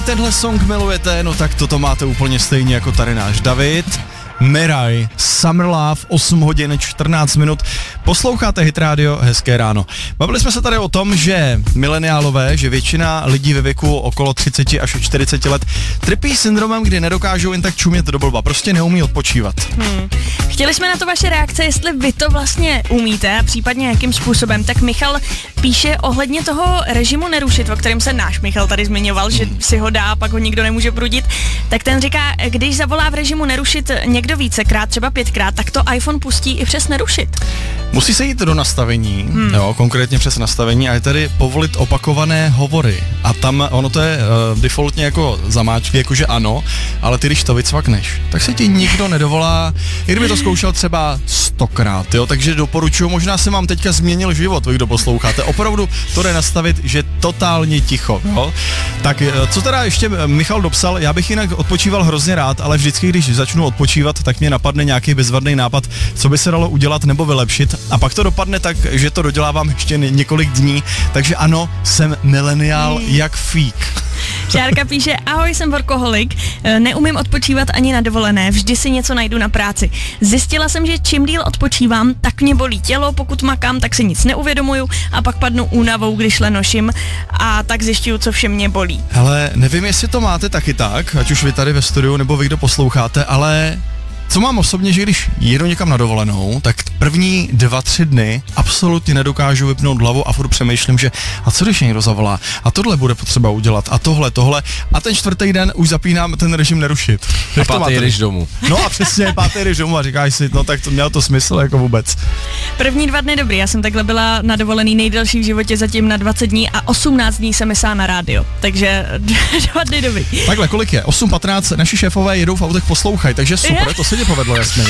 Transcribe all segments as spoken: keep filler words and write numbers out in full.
Tenhle song milujete, no tak toto máte úplně stejně jako tady náš David. Mirai, Summer Love, osm hodin čtrnáct minut. Posloucháte Hit Radio, hezké ráno. Bavili jsme se tady o tom, že mileniálové, že většina lidí ve věku okolo třicet až čtyřicet let trpí syndromem, kdy nedokážou jen tak čumět do blba, prostě neumí odpočívat. Hmm. Chtěli jsme na to vaše reakce, jestli vy to vlastně umíte a případně jakým způsobem. Tak Michal píše ohledně toho režimu nerušit, o kterém se náš Michal tady zmiňoval, hmm. že si ho dá a pak ho nikdo nemůže prudit. Tak ten říká, když zavolá v režimu nerušit někdo vícekrát, třeba pětkrát, tak to iPhone pustí i přes nerušit. Musí se jít do nastavení, hmm. jo, konkrétně přes nastavení a je tady povolit opakované hovory. A tam ono to je uh, defaultně jako zamáčky, jakože ano, ale ty když to vycvakneš, tak se ti nikdo nedovolá, i kdyby to zkoušel třeba stokrát, jo, takže doporučuji, možná se vám teďka změnil život, vy kdo posloucháte, opravdu to jde nastavit, že totálně ticho, jo. Tak co teda ještě Michal dopsal, já bych jinak odpočíval hrozně rád, ale vždycky, když začnu odpočívat, tak mě napadne nějaký bezvadný nápad, co by se dalo udělat nebo vylepšit a pak to dopadne tak, že to dodělávám ještě několik dní, takže ano, jsem mileniál hmm. jak fík. Šárka píše, ahoj, jsem workoholik, neumím odpočívat ani na dovolené, vždy si něco najdu na práci. Zjistila jsem, že čím díl odpočívám, tak mě bolí tělo, pokud makám, tak si nic neuvědomuju a pak padnu únavou, když lenoším a tak zjišťuju, co vše mě bolí. Hele, nevím, jestli to máte taky tak, ať už vy tady ve studiu nebo vy, kdo posloucháte, ale co mám osobně, že když jedu někam na dovolenou, tak první dva, tři dny absolutně nedokážu vypnout hlavu a furt přemýšlím, že a co když někdo zavolá a tohle bude potřeba udělat a tohle, tohle a ten čtvrtý den už zapínám ten režim nerušit. A pátý jdeš domů. No a přesně, pátý jdeš domů a říkáš si, no tak to mělo to smysl jako vůbec. První dva dny dobrý, já jsem takhle byla na dovolený nejdelší v životě zatím na dvacet dní a osmnáct dní jsem myslela na rádio, takže dva dny dobrý. Takhle, kolik je? osm patnáct, naši šéfové jedou v autech, poslouchají, takže super, to se povedlo, jasný.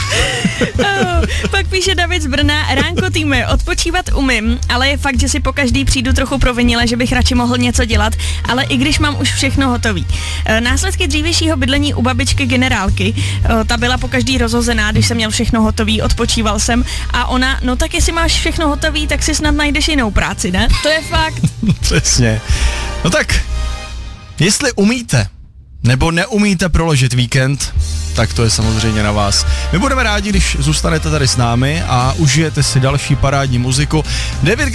oh, pak píše David z Brna, ránko týmy, odpočívat umím, ale je fakt, že si po každý přijdu trochu provinile, že bych radši mohl něco dělat, ale i když mám už všechno hotový. E, následky dřívějšího bydlení u babičky generálky, e, ta byla po každý rozhozená, když jsem měl všechno hotový, odpočíval jsem a ona, no tak jestli máš všechno hotový, tak si snad najdeš jinou práci, ne? To je fakt. Přesně. No tak, jestli umíte, nebo neumíte proložit víkend, tak to je samozřejmě na vás. My budeme rádi, když zůstanete tady s námi a užijete si další parádní muziku. David